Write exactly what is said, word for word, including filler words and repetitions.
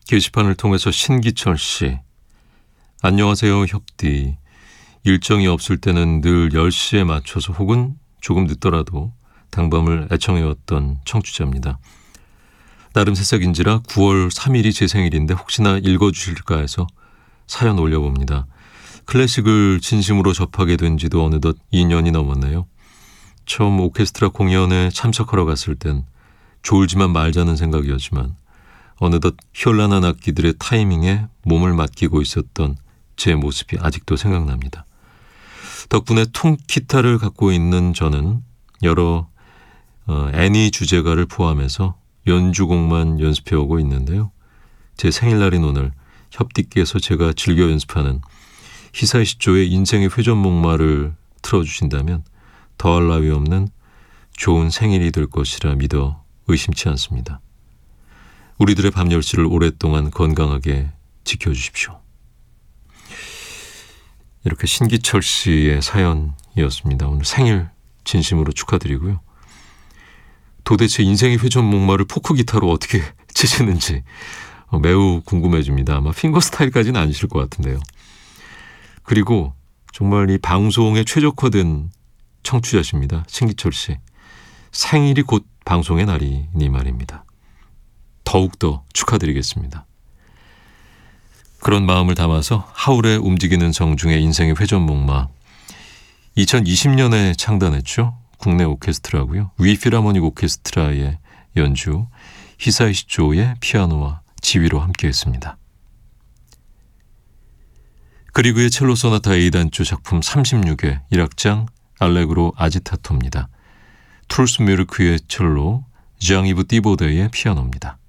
게시판을 통해서 신기철 씨. 안녕하세요, 협디. 일정이 없을 때는 늘 열 시에 맞춰서 혹은 조금 늦더라도 당밤을 애청해왔던 청취자입니다. 나름 새싹인지라 구월 삼일이 제 생일인데 혹시나 읽어주실까 해서 사연 올려봅니다. 클래식을 진심으로 접하게 된 지도 어느덧 이 년이 넘었네요. 처음 오케스트라 공연에 참석하러 갔을 땐 졸지만 말자는 생각이었지만 어느덧 현란한 악기들의 타이밍에 몸을 맡기고 있었던 제 모습이 아직도 생각납니다. 덕분에 통기타를 갖고 있는 저는 여러 어, 애니 주제가를 포함해서 연주곡만 연습해오고 있는데요. 제 생일날인 오늘 협디께서 제가 즐겨 연습하는 히사이시조의 인생의 회전목마를 틀어주신다면 더할 나위 없는 좋은 생일이 될 것이라 믿어 의심치 않습니다. 우리들의 밤 열 시를 오랫동안 건강하게 지켜주십시오. 이렇게 신기철 씨의 사연이었습니다. 오늘 생일 진심으로 축하드리고요. 도대체 인생의 회전목마를 포크 기타로 어떻게 치시는지 매우 궁금해집니다. 아마 핑거 스타일까지는 아니실 것 같은데요. 그리고 정말 이 방송에 최적화된 청취자십니다. 신기철 씨. 생일이 곧 방송의 날이니 말입니다. 더욱더 축하드리겠습니다. 그런 마음을 담아서 하울의 움직이는 성 중의 인생의 회전목마. 이천이십 년에 창단했죠. 국내 오케스트라고요. 위필하모닉 오케스트라의 연주, 히사이시조의 피아노와 지휘로 함께했습니다. 그리그의 첼로 소나타 A단조 작품 삼십육 회 일 악장 알레그로 아지타토입니다. 트루스 뮤르크의 첼로, 장이브 띠보데의 피아노입니다.